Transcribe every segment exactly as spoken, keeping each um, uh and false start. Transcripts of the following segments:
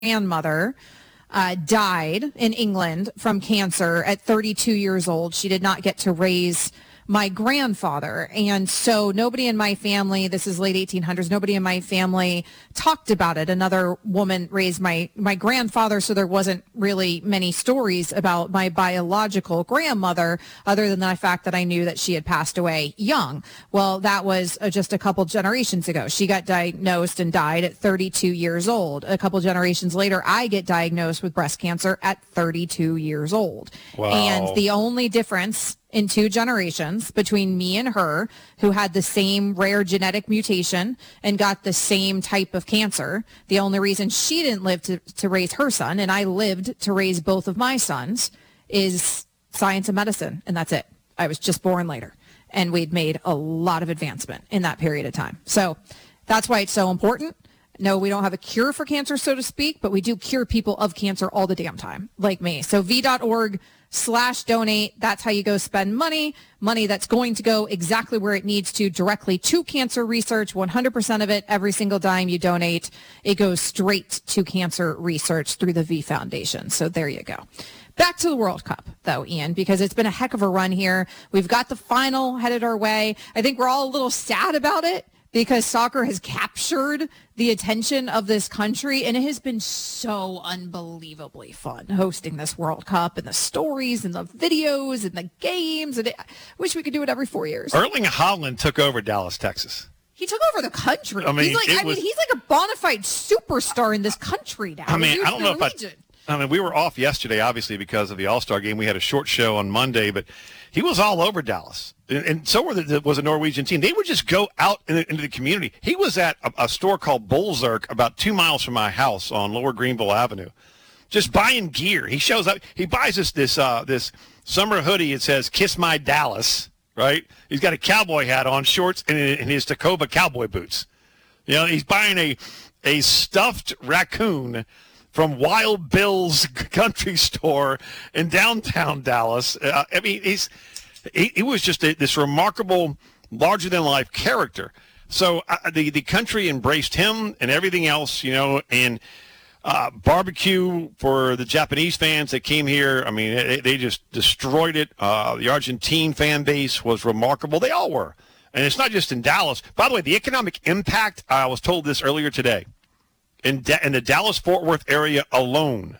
grandmother uh, died in England from cancer at thirty-two years old. She did not get to raise my grandfather. And so nobody in my family, this is late eighteen hundreds, nobody in my family talked about it. Another woman raised my, my grandfather, so there wasn't really many stories about my biological grandmother other than the fact that I knew that she had passed away young. Well, that was uh, just a couple generations ago. She got diagnosed and died at thirty-two years old. A couple generations later, I get diagnosed with breast cancer at thirty-two years old. Wow. And the only difference in two generations between me and her, who had the same rare genetic mutation and got the same type of cancer. The only reason she didn't live to, to raise her son and I lived to raise both of my sons is science and medicine. And that's it. I was just born later. And we'd made a lot of advancement in that period of time. So that's why it's so important. No, we don't have a cure for cancer, so to speak, but we do cure people of cancer all the damn time, like me. So v.org slash donate. That's how you go spend money, money that's going to go exactly where it needs to, directly to cancer research. one hundred percent of it, every single dime you donate, it goes straight to cancer research through the V Foundation. So there you go. Back to the World Cup, though, Ian, because it's been a heck of a run here. We've got the final headed our way. I think we're all a little sad about it, because soccer has captured the attention of this country, and it has been so unbelievably fun hosting this World Cup, and the stories and the videos and the games. And it, I wish we could do it every four years. Erling Haaland took over Dallas, Texas. He took over the country. I mean, he's like, I was, mean, he's like a bona fide superstar in this country now. I mean, I don't know if I, I mean, we were off yesterday, obviously, because of the All-Star game. We had a short show on Monday, but he was all over Dallas. And, and so were the, was a Norwegian team. They would just go out in the, into the community. He was at a, a store called Bolzerk about two miles from my house on Lower Greenville Avenue, just buying gear. He shows up. He buys us this uh, this summer hoodie. It says "Kiss My Dallas," right? He's got a cowboy hat on, shorts, and, and his Tacoma cowboy boots. You know, he's buying a a stuffed raccoon from Wild Bill's country store in downtown Dallas. Uh, I mean, he's he, he was just a, this remarkable, larger-than-life character. So uh, the, the country embraced him and everything else, you know, and uh, barbecue for the Japanese fans that came here. I mean, they, they just destroyed it. Uh, the Argentine fan base was remarkable. They all were. And it's not just in Dallas. By the way, the economic impact, I was told this earlier today, in, da- in the Dallas-Fort Worth area alone,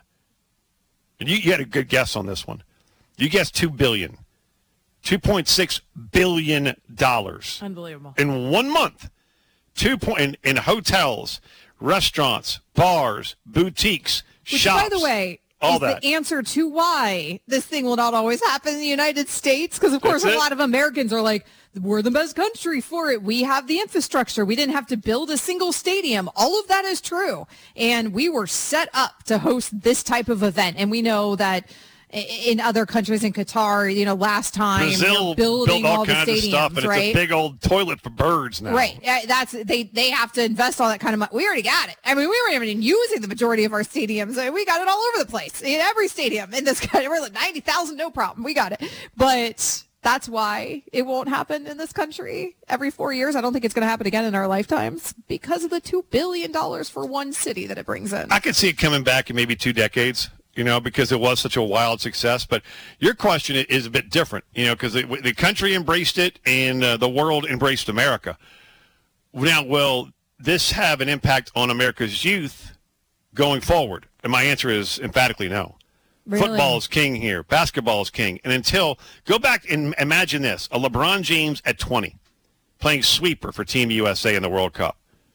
and you, you had a good guess on this one. You guessed two billion dollars. two point six billion dollars. Unbelievable. In one month. Two point, in, in hotels, restaurants, bars, boutiques, Which, shops. by the way, all is that. the answer to why this thing will not always happen in the United States. Because, of course, That's a it. lot of Americans are like, we're the best country for it. We have the infrastructure. We didn't have to build a single stadium. All of that is true. And we were set up to host this type of event. And we know that in other countries, in Qatar, you know, last time, Brazil you know, building built all, all the kinds stadiums, of stuff, and right? it's a big old toilet for birds now. Right. Uh, That's they. They have to invest all that kind of money. We already got it. I mean, we weren't even using the majority of our stadiums. I mean, we got it all over the place in every stadium in this country. We're like ninety thousand, no problem. We got it. But that's why it won't happen in this country every four years. I don't think it's going to happen again in our lifetimes because of the two billion dollars for one city that it brings in. I could see it coming back in maybe two decades. You know, because it was such a wild success. But your question is a bit different, you know, because the country embraced it and uh, the world embraced America. Now, will this have an impact on America's youth going forward? And my answer is emphatically no. Really? Football is king here. Basketball is king. And until, go back and imagine this, a LeBron James at twenty playing sweeper for Team U S A in the World Cup.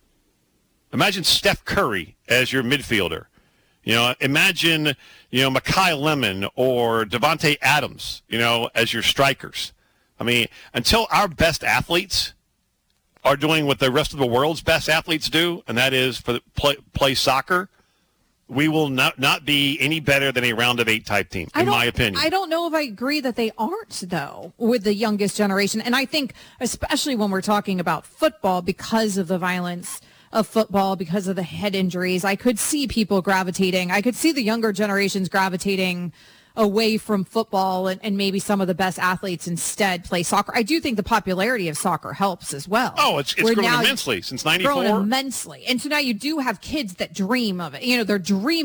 Imagine Steph Curry as your midfielder. You know, imagine, you know, Mekhi Lemon or Devontae Adams, you know, as your strikers. I mean, until our best athletes are doing what the rest of the world's best athletes do, and that is for the play, play soccer, we will not, not be any better than a round of eight type team, in my opinion. I don't know if I agree that they aren't, though, with the youngest generation. And I think, especially when we're talking about football, because of the violence of football, because of the head injuries, I could see people gravitating. I could see the younger generations gravitating away from football and, and maybe some of the best athletes instead play soccer. I do think the popularity of soccer helps as well. Oh, it's, it's Where grown now immensely since grown ninety-four. immensely. And so now you do have kids that dream of it. You know, they're dreaming